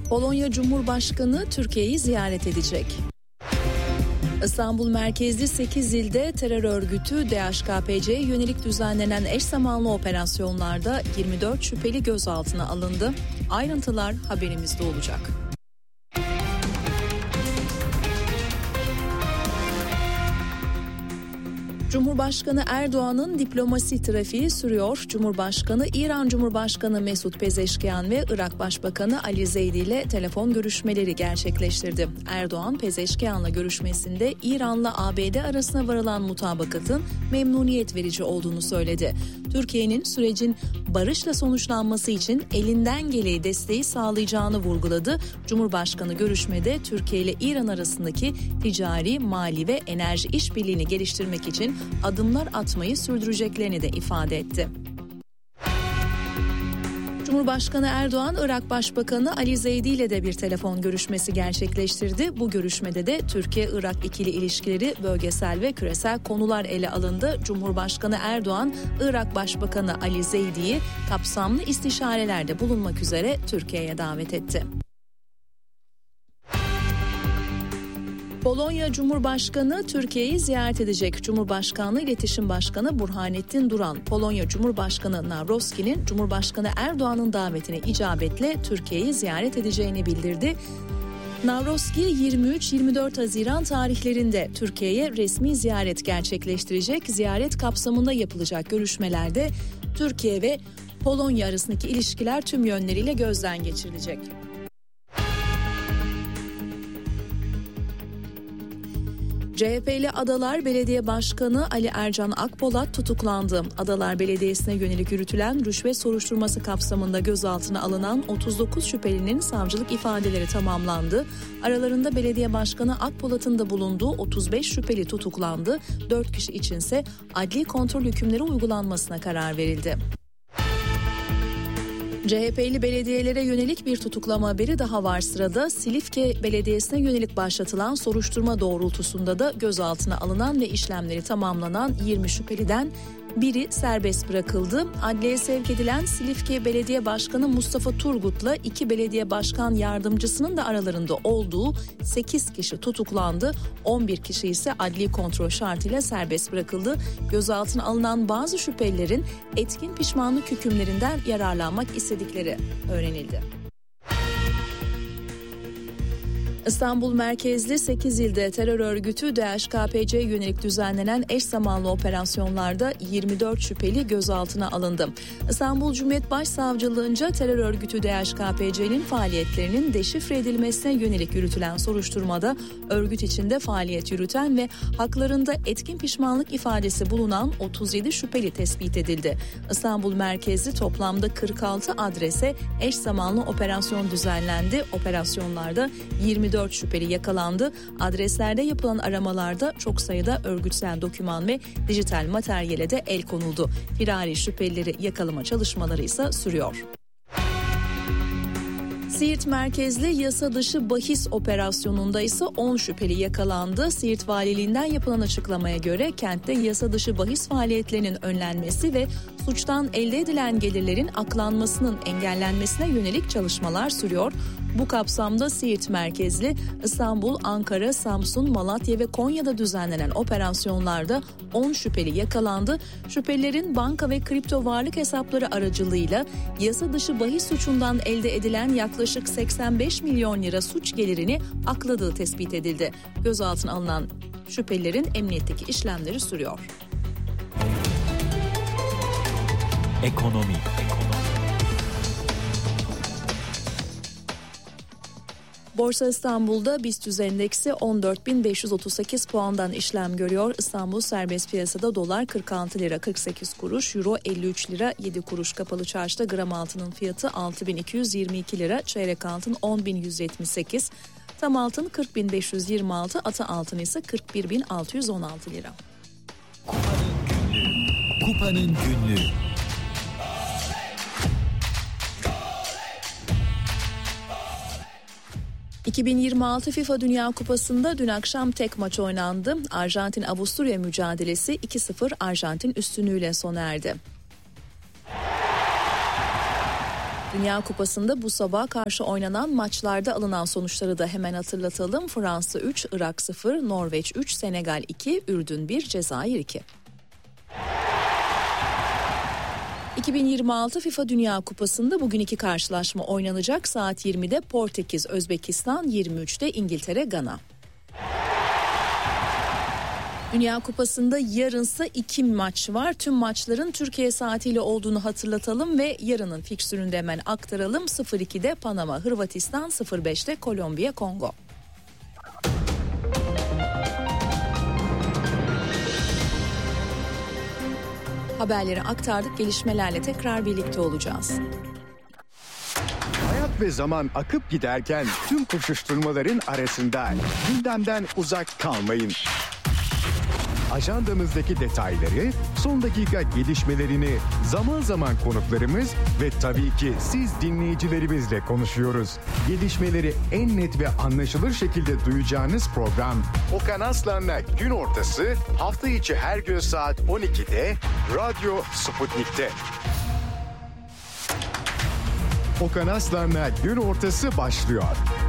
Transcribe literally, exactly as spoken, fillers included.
Polonya Cumhurbaşkanı Türkiye'yi ziyaret edecek. İstanbul merkezli sekiz ilde terör örgütü D H K P C'ye yönelik düzenlenen eş zamanlı operasyonlarda yirmi dört şüpheli gözaltına alındı. Ayrıntılar haberimizde olacak. Cumhurbaşkanı Erdoğan'ın diplomasi trafiği sürüyor. Cumhurbaşkanı İran Cumhurbaşkanı Mesut Pezeşkiyan ve Irak Başbakanı Ali Zeydi ile telefon görüşmeleri gerçekleştirdi. Erdoğan, Pezeşkiyan'la görüşmesinde İran'la A B D arasına varılan mutabakatın memnuniyet verici olduğunu söyledi. Türkiye'nin sürecin barışla sonuçlanması için elinden geleni desteği sağlayacağını vurguladı. Cumhurbaşkanı görüşmede Türkiye ile İran arasındaki ticari, mali ve enerji işbirliğini geliştirmek için adımlar atmayı sürdüreceklerini de ifade etti. Cumhurbaşkanı Erdoğan, Irak Başbakanı Ali Zeydi ile de bir telefon görüşmesi gerçekleştirdi. Bu görüşmede de Türkiye-Irak ikili ilişkileri, bölgesel ve küresel konular ele alındı. Cumhurbaşkanı Erdoğan, Irak Başbakanı Ali Zeydi'yi kapsamlı istişarelerde bulunmak üzere Türkiye'ye davet etti. Polonya Cumhurbaşkanı Türkiye'yi ziyaret edecek. Cumhurbaşkanlığı İletişim Başkanı Burhanettin Duran, Polonya Cumhurbaşkanı Nawrocki'nin Cumhurbaşkanı Erdoğan'ın davetine icabetle Türkiye'yi ziyaret edeceğini bildirdi. Nawrocki yirmi üç yirmi dört Haziran tarihlerinde Türkiye'ye resmi ziyaret gerçekleştirecek. Ziyaret kapsamında yapılacak görüşmelerde Türkiye ve Polonya arasındaki ilişkiler tüm yönleriyle gözden geçirilecek. C H P'li Adalar Belediye Başkanı Ali Ercan Akpolat tutuklandı. Adalar Belediyesi'ne yönelik yürütülen rüşvet soruşturması kapsamında gözaltına alınan otuz dokuz şüphelinin savcılık ifadeleri tamamlandı. Aralarında belediye başkanı Akpolat'ın da bulunduğu otuz beş şüpheli tutuklandı. dört kişi içinse adli kontrol hükümleri uygulanmasına karar verildi. C H P'li belediyelere yönelik bir tutuklama haberi daha var sırada. Silifke Belediyesi'ne yönelik başlatılan soruşturma doğrultusunda da gözaltına alınan ve işlemleri tamamlanan yirmi şüpheliden biri serbest bırakıldı. Adliyeye sevk edilen Silifke Belediye Başkanı Mustafa Turgut'la iki belediye başkan yardımcısının da aralarında olduğu sekiz kişi tutuklandı. on bir kişi ise adli kontrol şartıyla serbest bırakıldı. Gözaltına alınan bazı şüphelilerin etkin pişmanlık hükümlerinden yararlanmak istedikleri öğrenildi. İstanbul merkezli sekiz ilde terör örgütü D H K P C'ye yönelik düzenlenen eş zamanlı operasyonlarda yirmi dört şüpheli gözaltına alındı. İstanbul Cumhuriyet Başsavcılığınca terör örgütü D H K P C'nin faaliyetlerinin deşifre edilmesine yönelik yürütülen soruşturmada örgüt içinde faaliyet yürüten ve haklarında etkin pişmanlık ifadesi bulunan otuz yedi şüpheli tespit edildi. İstanbul merkezli toplamda kırk altı adrese eş zamanlı operasyon düzenlendi. Operasyonlarda yirmi dört şüpheli yakalandı. Adreslerde yapılan aramalarda çok sayıda örgütsel doküman ve dijital materyale de el konuldu. Firari şüphelileri yakalama çalışmaları ise sürüyor. Siirt merkezli yasa dışı bahis operasyonunda ise on şüpheli yakalandı. Siirt Valiliğinden yapılan açıklamaya göre kentte yasa dışı bahis faaliyetlerinin önlenmesi ve suçtan elde edilen gelirlerin aklanmasının engellenmesine yönelik çalışmalar sürüyor. Bu kapsamda Siirt merkezli İstanbul, Ankara, Samsun, Malatya ve Konya'da düzenlenen operasyonlarda on şüpheli yakalandı. Şüphelilerin banka ve kripto varlık hesapları aracılığıyla yasa dışı bahis suçundan elde edilen yaklaşık seksen beş milyon lira suç gelirini akladığı tespit edildi. Gözaltına alınan şüphelilerin emniyetteki işlemleri sürüyor. Ekonomi. Borsa İstanbul'da BIST endeksi on dört bin beş yüz otuz sekiz puandan işlem görüyor. İstanbul serbest piyasada dolar kırk altı lira kırk sekiz kuruş, euro elli üç lira yedi kuruş. Kapalı çarşıda gram altının fiyatı altı bin iki yüz yirmi iki lira, çeyrek altın on bin yüz yetmiş sekiz, tam altın kırk bin beş yüz yirmi altı, ata altın ise kırk bir bin altı yüz on altı lira. Kupanın günlüğü. Kupanın günlüğü. iki bin yirmi altı FIFA Dünya Kupası'nda dün akşam tek maç oynandı. Arjantin-Avusturya mücadelesi iki sıfır Arjantin üstünlüğüyle sona erdi. Dünya Kupası'nda bu sabah karşı oynanan maçlarda alınan sonuçları da hemen hatırlatalım. Fransa üç, Irak sıfır, Norveç üç, Senegal iki, Ürdün bir, Cezayir iki. iki bin yirmi altı FIFA Dünya Kupası'nda bugün iki karşılaşma oynanacak. Saat yirmide Portekiz, Özbekistan, yirmi üçte İngiltere, Gana. Dünya Kupası'nda yarınsa iki maç var. Tüm maçların Türkiye saatiyle olduğunu hatırlatalım ve yarının fikstürünü de hemen aktaralım. sıfır ikide Panama, Hırvatistan, sıfır beşte Kolombiya, Kongo. Haberleri aktardık. Gelişmelerle tekrar birlikte olacağız. Hayat ve zaman akıp giderken tüm koşuşturmaların arasında gündemden uzak kalmayın. Ajandamızdaki detayları, son dakika gelişmelerini zaman zaman konuklarımız ve tabii ki siz dinleyicilerimizle konuşuyoruz. Gelişmeleri en net ve anlaşılır şekilde duyacağınız program Okan Aslan'la Gün Ortası hafta içi her gün saat on ikide Radyo Sputnik'te. Okan Aslan'la Gün Ortası başlıyor.